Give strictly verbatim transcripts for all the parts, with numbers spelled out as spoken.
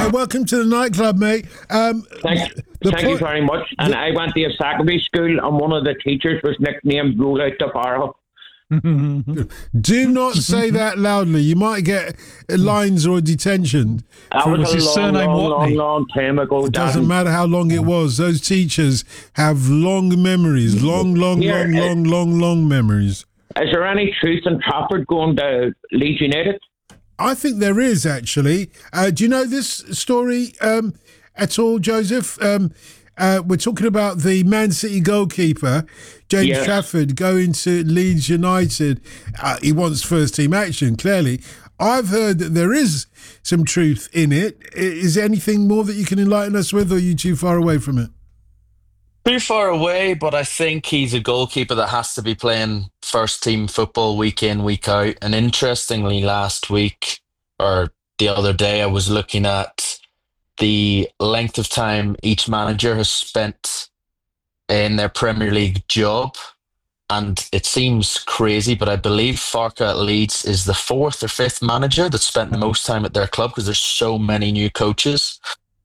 welcome to the nightclub, mate. Um, Thank, thank point, you very much. And the, I went to a secondary school, and one of the teachers was nicknamed Roll Out the Barrel. Do not say that loudly. You might get lines or detention. That was, was a his long, surname long, long, Watney? long time ago. It doesn't matter how long it was. Those teachers have long memories. Long, long, Here, long, long, long, long memories. Is there any truth in Trafford going to Leeds United? I think there is, actually. Uh, do you know this story um, at all, Joseph? Um, uh, we're talking about the Man City goalkeeper, James yes. Trafford, going to Leeds United. Uh, he wants first-team action, clearly. I've heard that there is some truth in it. Is there anything more that you can enlighten us with, or are you too far away from it? Too far away, but I think he's a goalkeeper that has to be playing first-team football week in, week out. And interestingly, last week, or the other day, I was looking at the length of time each manager has spent in their Premier League job. And it seems crazy, but I believe Farke at Leeds is the fourth or fifth manager that spent the most time at their club because there's so many new coaches.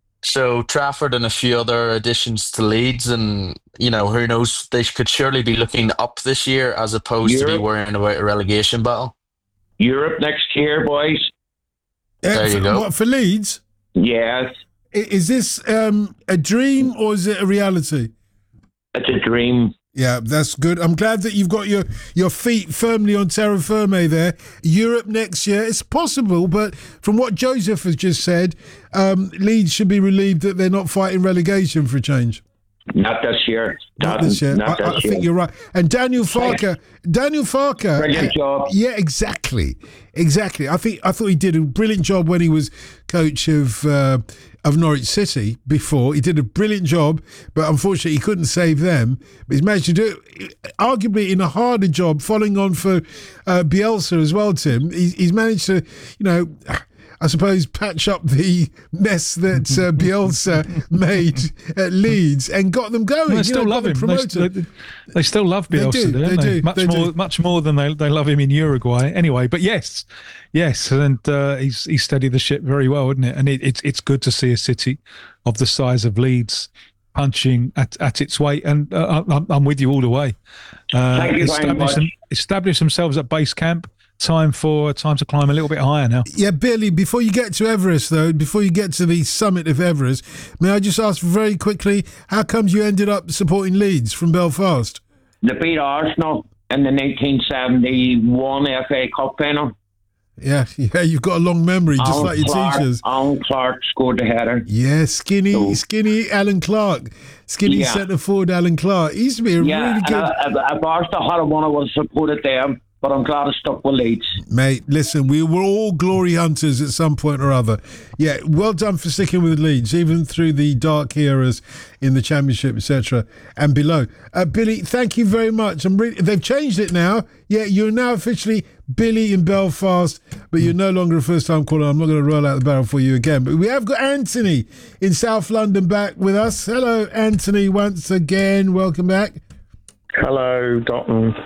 So Trafford and a few other additions to Leeds, and, you know, who knows, they could surely be looking up this year as opposed Europe. to be worrying about a relegation battle. Europe next year, boys. Uh, there you for, go. What, for Leeds? Yes. Is this um, a dream or is it a reality? It's a dream. Yeah, that's good. I'm glad that you've got your, your feet firmly on terra firme there. Europe next year, it's possible, but from what Joseph has just said, um, Leeds should be relieved that they're not fighting relegation for a change. Not this year. Not this year. Not I, this I year. think you're right. And Daniel Farke, Daniel Farke. Brilliant job. Yeah, exactly, exactly. I think I thought he did a brilliant job when he was coach of uh, of Norwich City before. He did a brilliant job, but unfortunately he couldn't save them. But he's managed to do it, arguably in a harder job, following on for uh, Bielsa as well. Tim, he's, he's managed to, you know, I suppose, patch up the mess that uh, Bielsa made at Leeds and got them going. Well, they you still know, love them him. They, promoted. they, they still love Bielsa, They do, don't they they? do, Much they more, do. much more than they, they love him in Uruguay. Anyway, but yes, yes, and uh, he's he's steadied the ship very well, isn't it? And it, it's it's good to see a city of the size of Leeds punching at, at its weight. And uh, I'm, I'm with you all the way. Uh, Thank you very much. Them, establish themselves at base camp. Time for time to climb a little bit higher now. Yeah, Billy, before you get to Everest, though, before you get to the summit of Everest, may I just ask very quickly, how comes you ended up supporting Leeds from Belfast? They beat Arsenal in the nineteen seventy-one F A Cup final. Yeah, yeah, you've got a long memory, just Alan like your Clark, teachers. Alan Clark scored the header. Yeah, skinny, So- skinny Alan Clark. Skinny Yeah. centre forward Alan Clark. He used to be a Yeah, really and good... I, if, if Arsenal had won, I would have supported them, but I'm glad I stuck with Leeds. Mate, listen, we were all glory hunters at some point or other. Yeah, well done for sticking with Leeds, even through the dark eras in the Championship, et cetera, and below. Uh, Billy, thank you very much. I'm really, they've changed it now. Yeah, you're now officially Billy in Belfast, but you're no longer a first-time caller. I'm not going to roll out the barrel for you again. But we have got Anthony in South London back with us. Hello, Anthony, once again. Welcome back. Hello, Dalton.